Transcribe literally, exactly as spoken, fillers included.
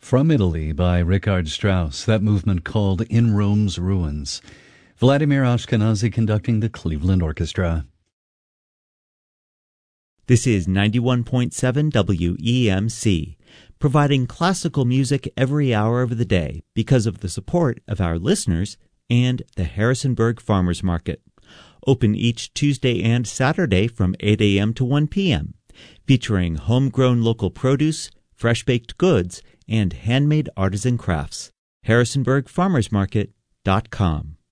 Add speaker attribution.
Speaker 1: From Italy by Richard Strauss, that movement called In Rome's Ruins. Vladimir Ashkenazy conducting the Cleveland Orchestra.
Speaker 2: This is ninety-one point seven W E M C, providing classical music every hour of the day because of the support of our listeners and the Harrisonburg Farmers Market. Open each Tuesday and Saturday from eight a.m. to one p.m., featuring homegrown local produce, fresh-baked goods, and handmade artisan crafts. Harrisonburg Farmers Market dot com.